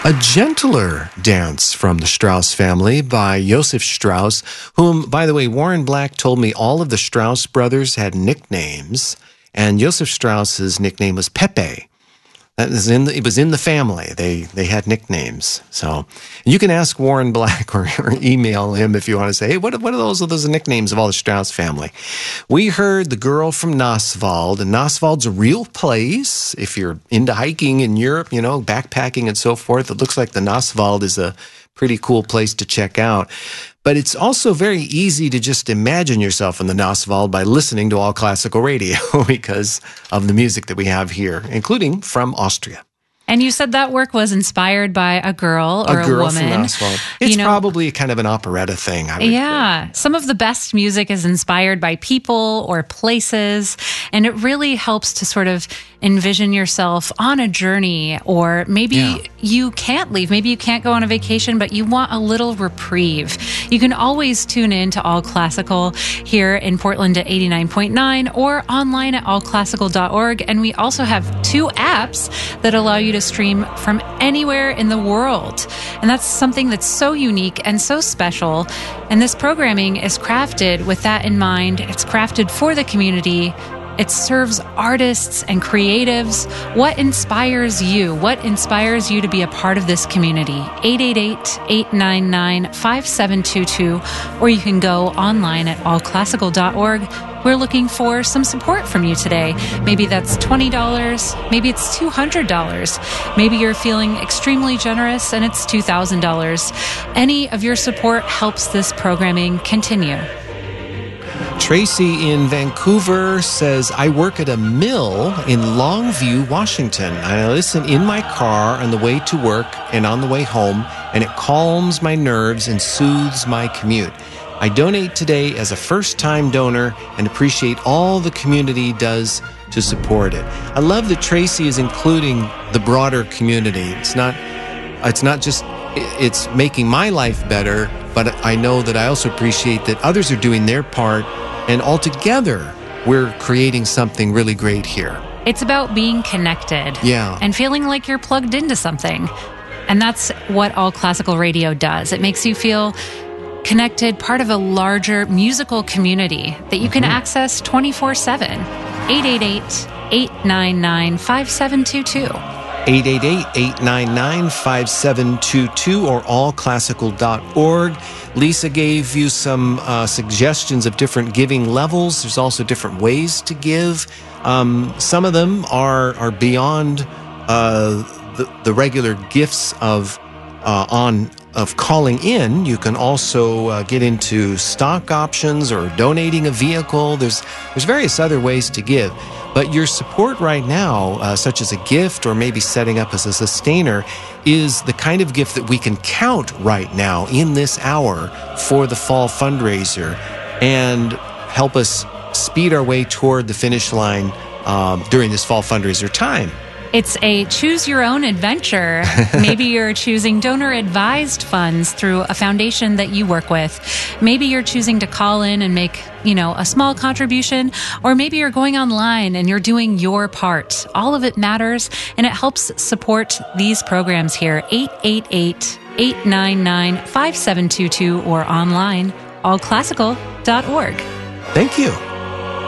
A Gentler Dance from the Strauss Family by Joseph Strauss, whom, by the way, Warren Black told me all of the Strauss brothers had nicknames, and Joseph Strauss's nickname was Pepe. It was in the family. They had nicknames. So you can ask Warren Black or email him if you want to say, hey, what are those nicknames of all the Strauss family? We heard The Girl from Nasswald, and Nasswald's a real place. If you're into hiking in Europe, backpacking and so forth, it looks like the Nasswald is a pretty cool place to check out. But it's also very easy to just imagine yourself in the Nasswald by listening to All Classical Radio because of the music that we have here, including from Austria. And you said that work was inspired by a girl or a girl woman. From Nasswald. It's probably kind of an operetta thing. I would think. Some of the best music is inspired by people or places, and it really helps to sort of envision yourself on a journey, or maybe you can't leave. Maybe you can't go on a vacation, but you want a little reprieve. You can always tune in to All Classical here in Portland at 89.9 or online at allclassical.org. And we also have 2 apps that allow you to stream from anywhere in the world. And that's something that's so unique and so special. And this programming is crafted with that in mind. It's crafted for the community. It serves artists and creatives. What inspires you? What inspires you to be a part of this community? 888-899-5722, or you can go online at allclassical.org. We're looking for some support from you today. Maybe that's $20. Maybe it's $200. Maybe you're feeling extremely generous and it's $2,000. Any of your support helps this programming continue. Tracy in Vancouver says, I work at a mill in Longview, Washington. I listen in my car on the way to work and on the way home, and it calms my nerves and soothes my commute. I donate today as a first-time donor and appreciate all the community does to support it. I love that Tracy is including the broader community. It's not just it's making my life better, but I know that I also appreciate that others are doing their part, and altogether we're creating something really great here. It's about being connected and feeling like you're plugged into something. And that's what All Classical Radio does. It makes you feel connected, part of a larger musical community that you can access 24/7. 888-899-5722. 888-899-5722 or allclassical.org. Lisa gave you some suggestions of different giving levels. There's also different ways to give. Some of them are beyond the regular gifts of calling in. You can also get into stock options or donating a vehicle. There's various other ways to give. But your support right now, such as a gift or maybe setting up as a sustainer, is the kind of gift that we can count right now in this hour for the fall fundraiser and help us speed our way toward the finish line during this fall fundraiser time. It's a choose your own adventure. Maybe you're choosing donor advised funds through a foundation that you work with. Maybe you're choosing to call in and make, a small contribution, or maybe you're going online and you're doing your part. All of it matters, and it helps support these programs here. 888-899-5722 or online, allclassical.org. Thank you.